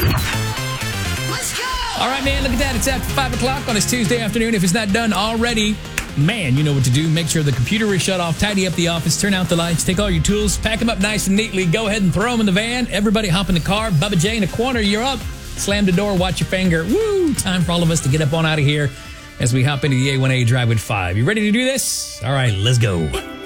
All right, man, look at that. It's after 5 o'clock on this Tuesday afternoon. If it's not done already, man, you know what to do. Make sure the computer is shut off, tidy up the office, turn out the lights, take all your tools, pack them up nice and neatly, go ahead and throw them in the van. Everybody hop in the car. Bubba J in the corner, you're up. Slam the door, watch your finger. Woo! Time for all of us to get up on out of here as we hop into the A1A Drive with 5. You ready to do this? All right, let's go.